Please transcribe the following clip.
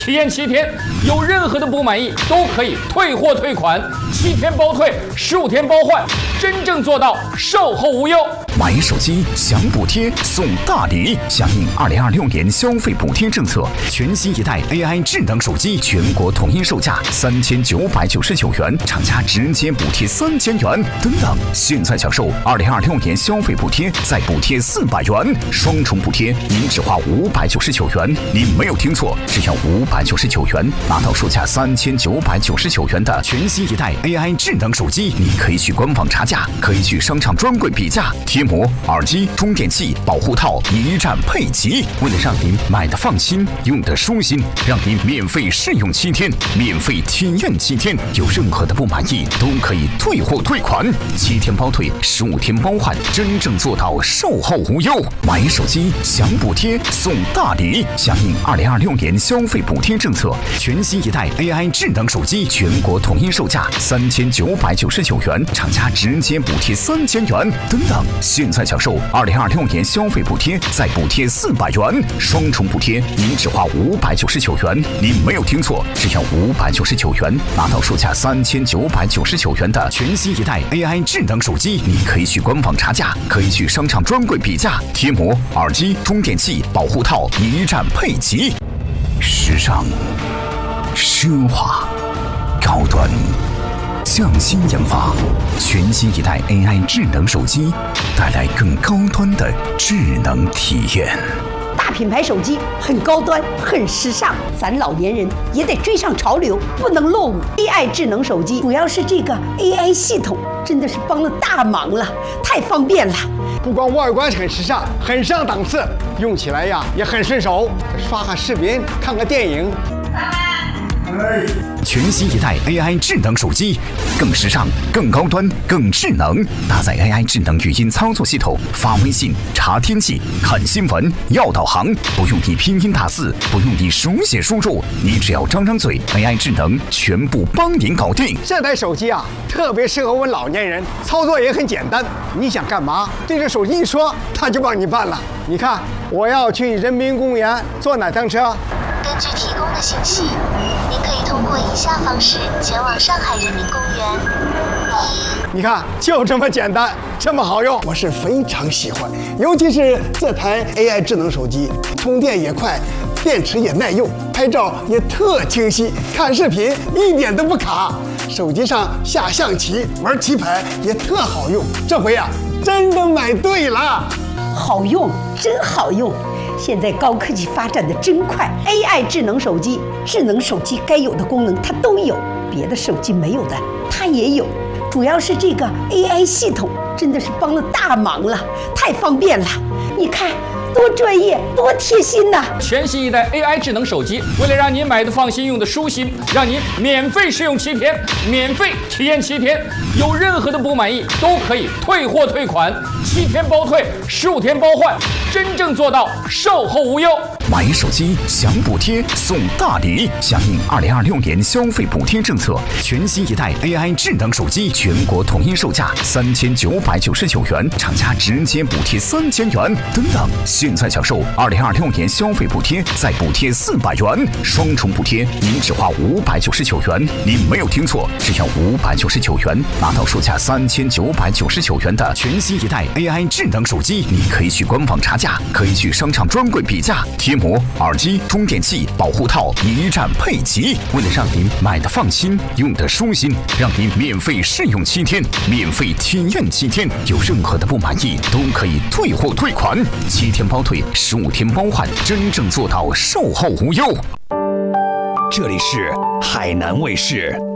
体验7天，有任何的不满意都可以退货退款，7天包退，15天包换，真正做到售后无忧。 买手机享补贴送大礼，响应2026年消费补贴政策，全新一代 AI 智能手机全国统一售价3999元，厂家直接补贴3000元。等等，现在享受2026年消费补贴，再补贴400元，双重补贴，您只花599元。您没有听错，只要599元，拿到售价3999元的全新一代 AI 智能手机。你可以去官网查价，可以去商场专柜比价。贴膜、耳机、充电器、保护套一站配齐。为了让您买的放心，用的舒心，让您免费试用7天，免费体验7天，有任何的不满意都可以退货退款，7天包退，15天包换，真正做到售后无忧。买手机享补贴送大礼，响应2026年消费补贴政策，全新一代 AI 智能手机全国统一售价3999元，厂家直接补贴3000元。等等，现在享受2026年消费补贴，再补贴400元，双重补贴，您只花599元。您没有听错，只要599元，拿到售价3999元的全新一代 AI 智能手机。你可以去官网查价，可以去商场专柜比价。贴膜、耳机、充电器、保护套一站配齐。时尚、奢华、高端。匠心研发，全新一代 AI 智能手机，带来更高端的智能体验。 大品牌手机很高端，很时尚，咱老年人也得追上潮流，不能落伍。AI 智能手机主要是这个 AI 系统，真的是帮了大忙了，太方便了。 不光外观很时尚，很上档次，用起来呀也很顺手，刷个视频，看个电影。 全新一代 AI 智能手机，更时尚、更高端、更智能，搭载 AI 智能语音操作系统，发微信、查天气、看新闻、要导航，不用你拼音打字，不用你手写输入，你只要张张嘴 ，AI 智能全部帮您搞定。 这台手机啊，特别适合我们老年人，操作也很简单。你想干嘛，对着手机一说，它就帮你办了。你看，我要去人民公园坐哪趟车？ 根据提供的信息，您可以通过以下方式前往上海人民公园。 你看，就这么简单，这么好用，我是非常喜欢。尤其是这台 AI 智能手机，充电也快，电池也耐用，拍照也特清晰，看视频一点都不卡。手机上下象棋、玩棋牌也特好用。这回啊，真的买对了， 好用，真好用。现在高科技发展的真快 ，AI 智能手机，智能手机该有的功能它都有，别的手机没有的它也有。主要是这个 AI 系统真的是帮了大忙了，太方便了。你看多专业，多贴心呐！ 全新一代 AI 智能手机，为了让您买的放心，用的舒心，让您免费试用7天，免费体验7天，有任何的不满意都可以退货退款，7天包退，15天包换，真正做到售后无忧。 买手机享补贴送大礼，响应2026年消费补贴政策，全新一代 AI 智能手机全国统一售价3999元，厂家直接补贴3000元。等等，现在享受2026年消费补贴，再补贴400元，双重补贴，您只花599元。您没有听错，只要599元，拿到售价3999元的全新一代 AI 智能手机。你可以去官网查价，可以去商场专柜比价。贴膜、耳机、充电器、保护套一站配齐。为了让您买的放心，用的舒心，让您免费试用7天，免费体验7天，有任何的不满意都可以退货退款，7天包退，15天包换，真正做到售后无忧。 这里是海南卫视。